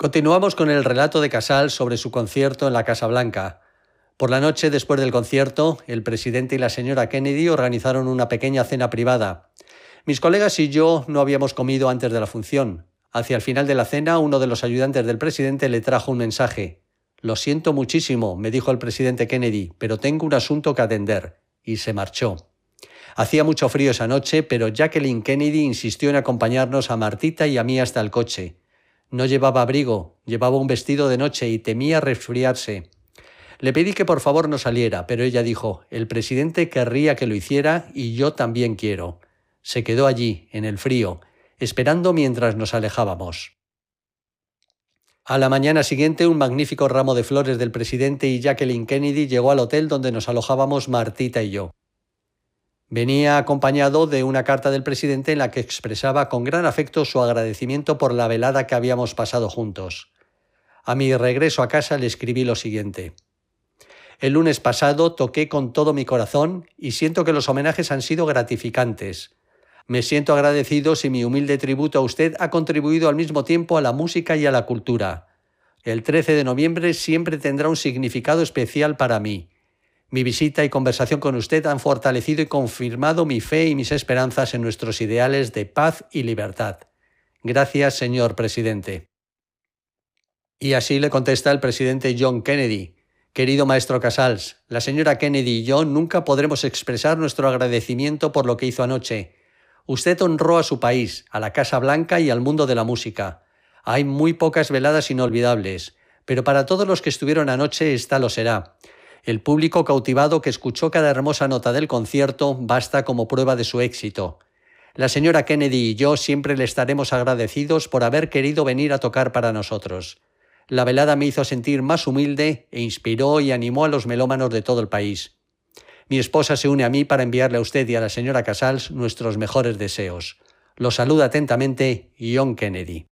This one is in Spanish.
Continuamos con el relato de Casals sobre su concierto en la Casa Blanca. Por la noche, después del concierto, el presidente y la señora Kennedy organizaron una pequeña cena privada. Mis colegas y yo no habíamos comido antes de la función. Hacia el final de la cena, uno de los ayudantes del presidente le trajo un mensaje. «Lo siento muchísimo», me dijo el presidente Kennedy, «pero tengo un asunto que atender». Y se marchó. Hacía mucho frío esa noche, pero Jacqueline Kennedy insistió en acompañarnos a Martita y a mí hasta el coche. No llevaba abrigo, llevaba un vestido de noche y temía resfriarse. Le pedí que por favor no saliera, pero ella dijo, «El presidente querría que lo hiciera y yo también quiero». Se quedó allí, en el frío, esperando mientras nos alejábamos. A la mañana siguiente, un magnífico ramo de flores del presidente y Jacqueline Kennedy llegó al hotel donde nos alojábamos Martita y yo. Venía acompañado de una carta del presidente en la que expresaba con gran afecto su agradecimiento por la velada que habíamos pasado juntos. A mi regreso a casa le escribí lo siguiente. El lunes pasado toqué con todo mi corazón y siento que los homenajes han sido gratificantes. Me siento agradecido si mi humilde tributo a usted ha contribuido al mismo tiempo a la música y a la cultura. El 13 de noviembre siempre tendrá un significado especial para mí. Mi visita y conversación con usted han fortalecido y confirmado mi fe y mis esperanzas en nuestros ideales de paz y libertad. Gracias, señor presidente. Y así le contesta el presidente John Kennedy. Querido maestro Casals, la señora Kennedy y yo nunca podremos expresar nuestro agradecimiento por lo que hizo anoche. Usted honró a su país, a la Casa Blanca y al mundo de la música. Hay muy pocas veladas inolvidables, pero para todos los que estuvieron anoche esta lo será. El público cautivado que escuchó cada hermosa nota del concierto basta como prueba de su éxito. La señora Kennedy y yo siempre le estaremos agradecidos por haber querido venir a tocar para nosotros. La velada me hizo sentir más humilde e inspiró y animó a los melómanos de todo el país. Mi esposa se une a mí para enviarle a usted y a la señora Casals nuestros mejores deseos. Los saluda atentamente John Kennedy.